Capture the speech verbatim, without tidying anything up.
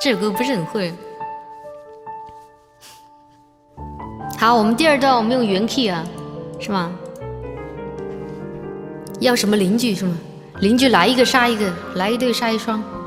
这首歌不是很会。好，我们第二段我们用原 key 啊，是吗？要什么邻居是吗？邻居来一个杀一个，来一对杀一双。